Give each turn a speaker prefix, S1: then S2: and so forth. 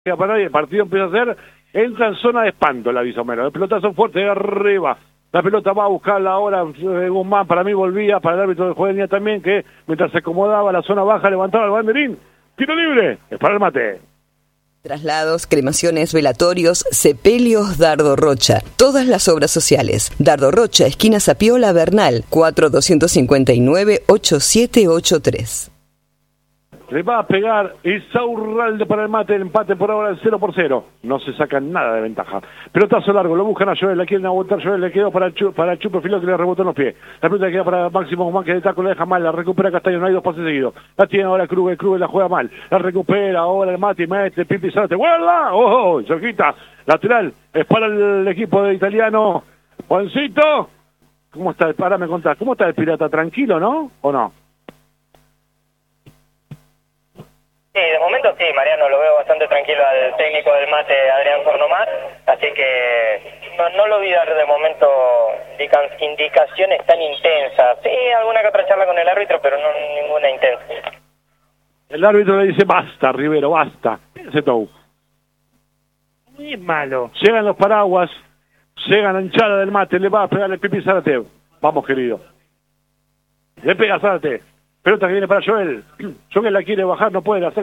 S1: para nadie, el partido empieza a ser, entra en zona de espanto la Bisomero, el pelotazo fuerte de arriba, la pelota va a buscarla ahora Guzmán, para mí volvía, para el árbitro de juvenil también, que mientras se acomodaba la zona baja, levantaba el banderín, tiro libre, es para el mate.
S2: Traslados, cremaciones, velatorios, sepelios, Dardo Rocha. Todas las obras sociales. Dardo Rocha, esquina Zapiola Bernal, 4259-8783.
S1: Le va a pegar Isaurralde para el mate, el empate por ahora el 0-0. No se saca nada de ventaja. Pelotazo largo, lo buscan a Joel, la quieren aguantar Joel, le quedó para Chupe Filó que le rebotó en los pies. La pelota queda para Máximo Guzmán que de taco la deja mal, la recupera Castaño, no hay dos pases seguidos. La tiene ahora Kruger la juega mal. La recupera ahora el mate, mete, Pipi Zárate, ¡guarda! ¡Oh! Cerquita, lateral, es para el equipo de italiano. Juancito, ¿cómo está? Ahora me contás, ¿cómo está el Pirata? ¿Tranquilo, no? ¿O no?
S3: Sí, de momento sí, Mariano, lo veo bastante tranquilo al técnico del mate, Adrián Cornomar, así que no lo vi dar de momento indicaciones tan intensas. Sí, alguna que otra charla con el árbitro, pero no ninguna intensa.
S1: El árbitro le dice, basta, Rivero, basta. Ese Tou.
S4: Muy malo.
S1: Llegan los paraguas, llegan la hinchada del mate, le va a pegar el Pipi Zárate. Vamos, querido. Le pega Zárate. Pelota que viene para Joel. Joel la quiere bajar, no puede hacer.